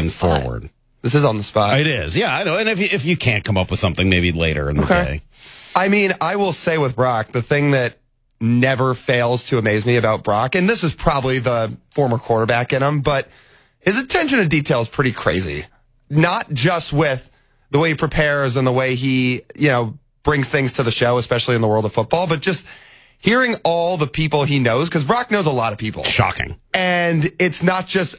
forward. This is on the spot. It is, yeah, I know. And if you can't come up with something, maybe later in the day. I mean, I will say with Brock, the thing that never fails to amaze me about Brock, and this is probably the former quarterback in him, but his attention to detail is pretty crazy. Not just with the way he prepares and the way he, brings things to the show, especially in the world of football, but just hearing all the people he knows, because Brock knows a lot of people. Shocking. And it's not just,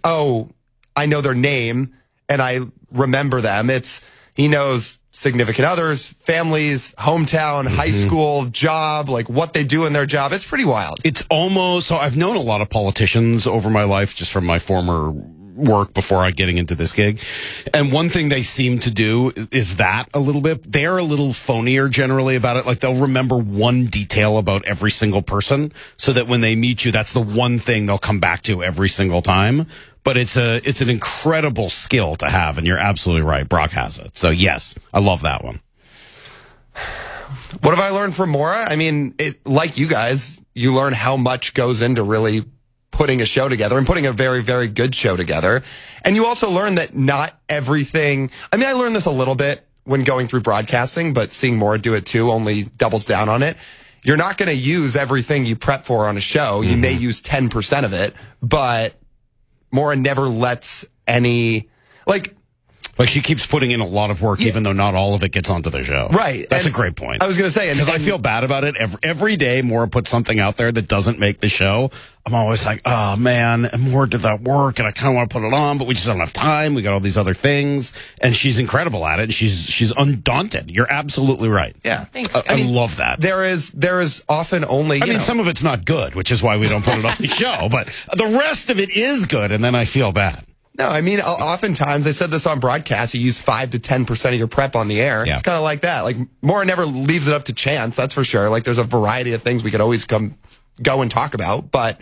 I know their name and I remember them. He knows significant others, families, hometown, high school, job, like what they do in their job. It's pretty wild. It's almost, so I've known a lot of politicians over my life, just from my former work before I getting into this gig. And one thing they seem to do is that a little bit. They're a little phonier generally about it. Like they'll remember one detail about every single person so that when they meet you, that's the one thing they'll come back to every single time. But it's an incredible skill to have, and you're absolutely right. Brock has it. So yes, I love that one. What have I learned from Maura? I mean, like you guys, you learn how much goes into really putting a show together and putting a very, very good show together. And you also learn that not everything, I mean, I learned this a little bit when going through broadcasting, but seeing Maura do it too only doubles down on it. You're not going to use everything you prep for on a show. You may use 10% of it, but Maura never lets any, like she keeps putting in a lot of work, even though not all of it gets onto the show. Right. That's a great point. I was going to say, because I feel bad about it. Every day Maura puts something out there that doesn't make the show. I'm always like, oh man, Maura did that work and I kind of want to put it on, but we just don't have time. We got all these other things. And she's incredible at it. And she's undaunted. You're absolutely right. Yeah. Thanks. I love that. There is often only, I mean, some of it's not good, which is why we don't put it on the show, but the rest of it is good. And then I feel bad. No, I mean, oftentimes, I said this on broadcast, you use 5 to 10% of your prep on the air. Yeah. It's kind of like that. Like, Maura never leaves it up to chance, that's for sure. Like, there's a variety of things we could always go and talk about. But,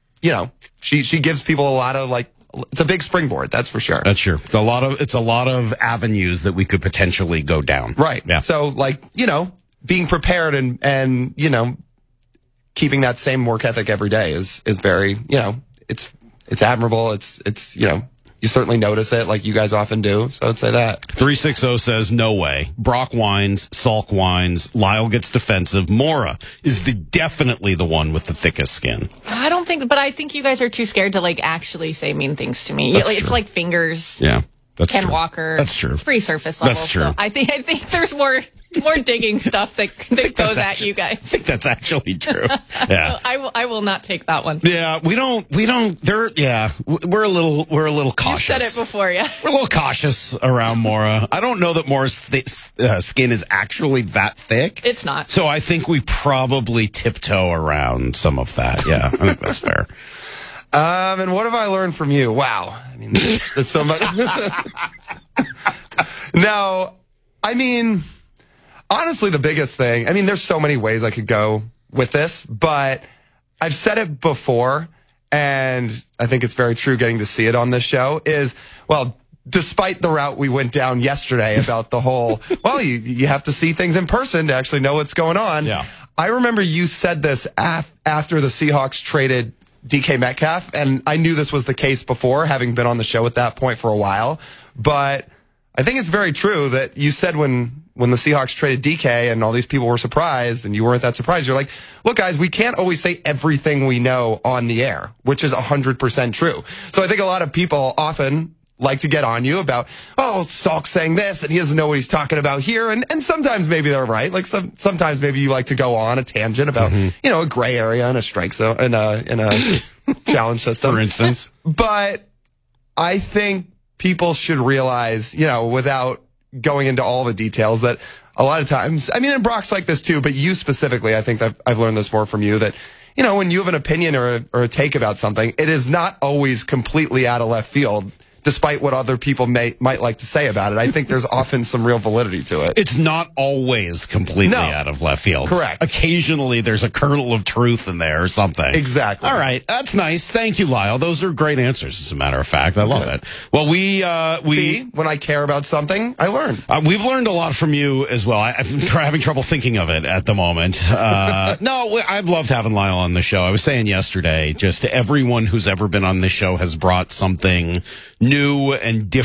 she gives people a lot of, it's a big springboard, that's for sure. That's sure. It's a lot of avenues that we could potentially go down. Right. Yeah. So, being prepared and keeping that same work ethic every day is very, it's admirable. It's you certainly notice it like you guys often do. So I'd say that. 360 says, no way. Brock whines, Salk whines, Lyle gets defensive. Maura is definitely the one with the thickest skin. I don't think, but I think you guys are too scared to actually say mean things to me. It's like Fingers. Yeah. That's Ken true. Walker. That's true. It's pretty surface level. That's true. So I think there's more digging stuff that goes at you guys. I think that's actually true. Yeah. I will not take that one. Yeah, we're a little cautious. You said it before, yeah. We're a little cautious around Maura. I don't know that Maura's skin is actually that thick. It's not. So I think we probably tiptoe around some of that. Yeah, I think that's fair. And what have I learned from you? Wow. I mean, that's so much. No, I mean, honestly, the biggest thing, I mean, there's so many ways I could go with this, but I've said it before, and I think it's very true getting to see it on this show is, well, despite the route we went down yesterday about the whole, well, you have to see things in person to actually know what's going on. Yeah. I remember you said this after the Seahawks traded DK Metcalf, and I knew this was the case before, having been on the show at that point for a while. But I think it's very true that you said when the Seahawks traded DK and all these people were surprised, and you weren't that surprised, you're like, look, guys, we can't always say everything we know on the air, which is 100% true. So I think a lot of people often like to get on you about, oh, Salk's saying this and he doesn't know what he's talking about here. And sometimes maybe they're right. Like sometimes maybe you like to go on a tangent about, a gray area and a strike zone and a challenge system. For instance. But I think people should realize, without going into all the details, that a lot of times, I mean, and Brock's like this too, but you specifically, I think that I've learned this more from you, that, when you have an opinion or a take about something, it is not always completely out of left field, despite what other people might like to say about it. I think there's often some real validity to it. It's not always completely out of left field. Correct. Occasionally there's a kernel of truth in there or something. Exactly. All right. That's nice. Thank you, Lyle. Those are great answers, as a matter of fact. I love it. Well, we See, when I care about something, I learn. We've learned a lot from you as well. I'm having trouble thinking of it at the moment. No, I've loved having Lyle on the show. I was saying yesterday, just everyone who's ever been on this show has brought something new and different